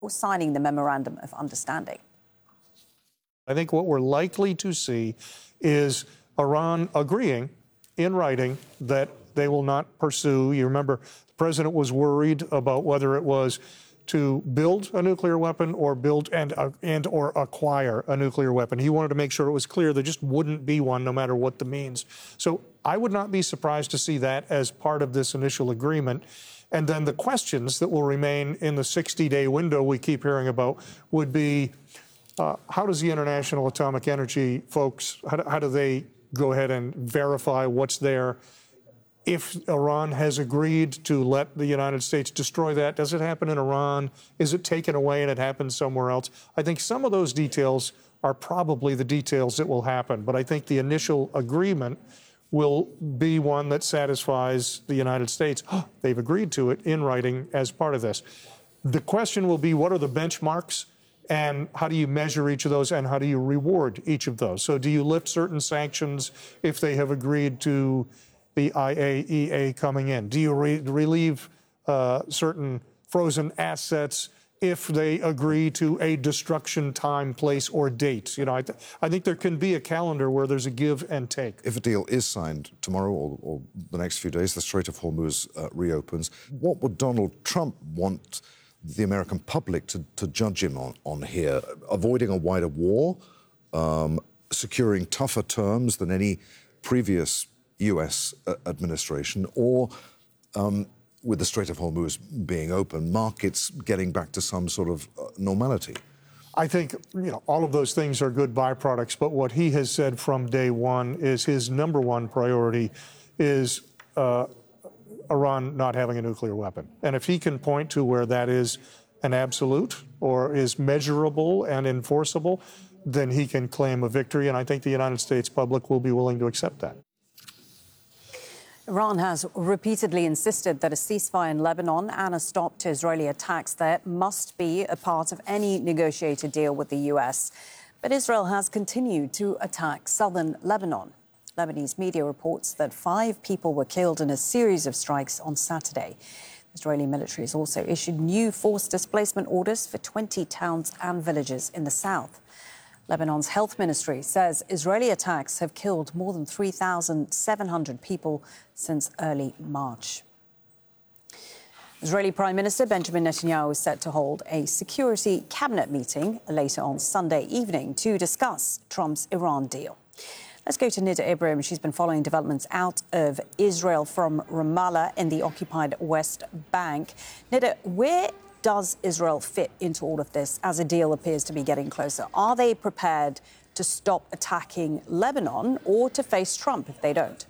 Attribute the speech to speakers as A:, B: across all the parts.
A: signing the Memorandum of Understanding.
B: I think what we're likely to see is Iran agreeing in writing that they will not pursue. You remember, the president was worried about whether it was to build a nuclear weapon or build and or acquire a nuclear weapon. He wanted to make sure it was clear there just wouldn't be one, no matter what the means. So I would not be surprised to see that as part of this initial agreement. And then the questions that will remain in the 60-day window we keep hearing about would be, how does the International Atomic Energy folks, how do they go ahead and verify what's there? If Iran has agreed to let the United States destroy that, does it happen in Iran? Is it taken away and it happens somewhere else? I think some of those details are probably the details that will happen. But I think the initial agreement will be one that satisfies the United States. They've agreed to it in writing as part of this. The question will be, what are the benchmarks? And how do you measure each of those, and how do you reward each of those? So do you lift certain sanctions if they have agreed to the IAEA coming in? Do you relieve certain frozen assets if they agree to a destruction time, place, or date? You know, I think there can be a calendar where there's a give and take.
C: If a deal is signed tomorrow or the next few days, the Strait of Hormuz reopens, what would Donald Trump want the American public to judge him on here? Avoiding a wider war, securing tougher terms than any previous U.S. administration, or with the Strait of Hormuz being open, markets getting back to some sort of normality?
B: I think, all of those things are good byproducts, but what he has said from day one is his number one priority is Iran not having a nuclear weapon. And if he can point to where that is an absolute or is measurable and enforceable, then he can claim a victory. And I think the United States public will be willing to accept that.
A: Iran has repeatedly insisted that a ceasefire in Lebanon and a stop to Israeli attacks there must be a part of any negotiated deal with the U.S. But Israel has continued to attack southern Lebanon. Lebanese media reports that 5 people were killed in a series of strikes on Saturday. The Israeli military has also issued new forced displacement orders for 20 towns and villages in the south. Lebanon's health ministry says Israeli attacks have killed more than 3,700 people since early March. Israeli Prime Minister Benjamin Netanyahu is set to hold a security cabinet meeting later on Sunday evening to discuss Trump's Iran deal. Let's go to Nida Ibrahim. She's been following developments out of Israel from Ramallah in the occupied West Bank. Nida, where does Israel fit into all of this as a deal appears to be getting closer? Are they prepared to stop attacking Lebanon or to face Trump if they don't?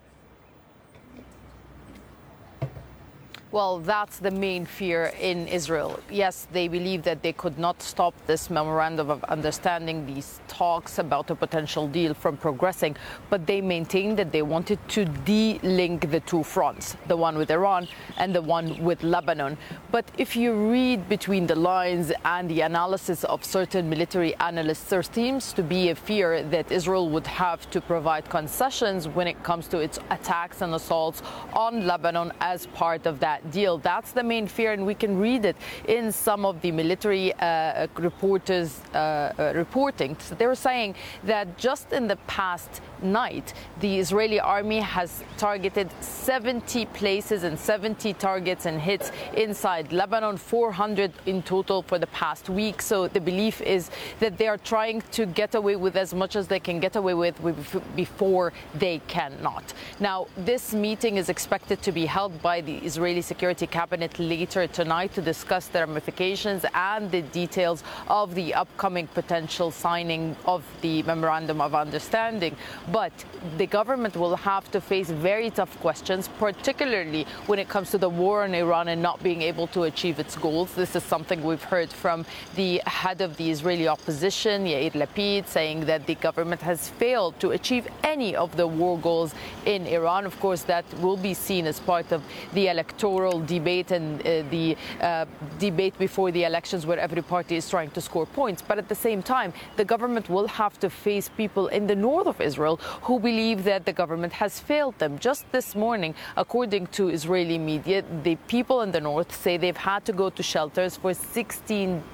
D: Well, that's the main fear in Israel. Yes, they believe that they could not stop this memorandum of understanding, these talks about a potential deal from progressing, but they maintain that they wanted to de-link the two fronts, the one with Iran and the one with Lebanon. But if you read between the lines and the analysis of certain military analysts, there seems to be a fear that Israel would have to provide concessions when it comes to its attacks and assaults on Lebanon as part of that deal. That's the main fear, and we can read it in some of the military reporters reporting. So they were saying that just in the past night, the Israeli army has targeted 70 places and 70 targets and hits inside Lebanon, 400 in total for the past week. So the belief is that they are trying to get away with as much as they can get away with before they cannot. Now, this meeting is expected to be held by the Israeli Security Cabinet later tonight to discuss the ramifications and the details of the upcoming potential signing of the Memorandum of Understanding. But the government will have to face very tough questions, particularly when it comes to the war in Iran and not being able to achieve its goals. This is something we've heard from the head of the Israeli opposition, Yair Lapid, saying that the government has failed to achieve any of the war goals in Iran. Of course, that will be seen as part of the electoral electoral debate and the debate before the elections where every party is trying to score points. But at the same time, the government will have to face people in the north of Israel who believe that the government has failed them. Just this morning, according to Israeli media, the people in the north say they've had to go to shelters for 16